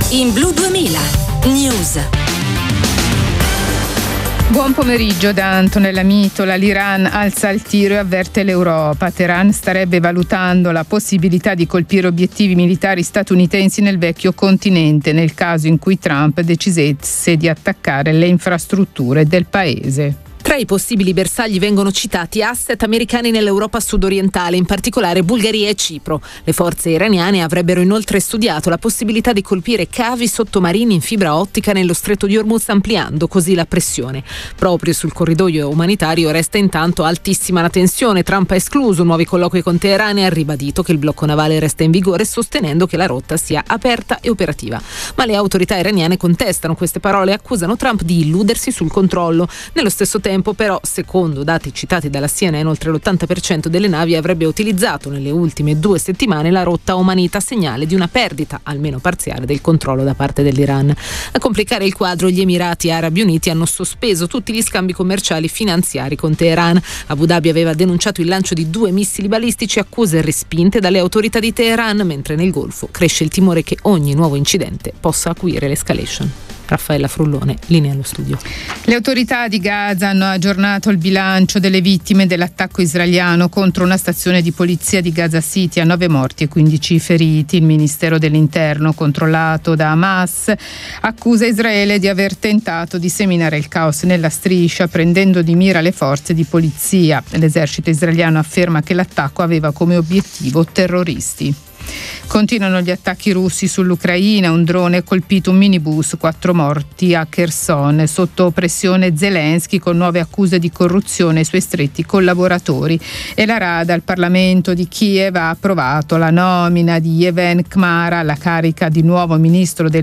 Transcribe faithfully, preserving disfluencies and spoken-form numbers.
in Blu duemila News. Buon pomeriggio da Antonella Mitola. L'Iran alza il tiro e avverte l'Europa. Teheran starebbe valutando la possibilità di colpire obiettivi militari statunitensi nel vecchio continente nel caso in cui Trump decidesse di attaccare le infrastrutture del paese. Tra i possibili bersagli vengono citati asset americani nell'Europa sudorientale, in particolare Bulgaria e Cipro. Le forze iraniane avrebbero inoltre studiato la possibilità di colpire cavi sottomarini in fibra ottica nello stretto di Hormuz, ampliando così la pressione. Proprio sul corridoio umanitario resta intanto altissima la tensione. Trump ha escluso nuovi colloqui con Teheran e ha ribadito che il blocco navale resta in vigore, sostenendo che la rotta sia aperta e operativa. Ma le autorità iraniane contestano queste parole e accusano Trump di illudersi sul controllo. Nello stesso tempo però, secondo dati citati dalla C N N, oltre l'ottanta per cento delle navi avrebbe utilizzato nelle ultime due settimane la rotta omanita, segnale di una perdita, almeno parziale, del controllo da parte dell'Iran. A complicare il quadro, gli Emirati Arabi Uniti hanno sospeso tutti gli scambi commerciali finanziari con Teheran. Abu Dhabi aveva denunciato il lancio di due missili balistici, accuse respinte dalle autorità di Teheran, mentre nel Golfo cresce il timore che ogni nuovo incidente possa acuire l'escalation. Raffaella Frullone, linea allo studio. Le autorità di Gaza hanno aggiornato il bilancio delle vittime dell'attacco israeliano contro una stazione di polizia di Gaza City, a nove morti e quindici feriti. Il Ministero dell'Interno, controllato da Hamas, accusa Israele di aver tentato di seminare il caos nella striscia, prendendo di mira le forze di polizia. L'esercito israeliano afferma che l'attacco aveva come obiettivo terroristi. Continuano gli attacchi russi sull'Ucraina, un drone ha colpito un minibus, quattro morti a Kherson. Sotto pressione Zelensky con nuove accuse di corruzione ai suoi stretti collaboratori, e la Rada al Parlamento di Kiev ha approvato la nomina di Yevhen Khmara alla carica di nuovo ministro del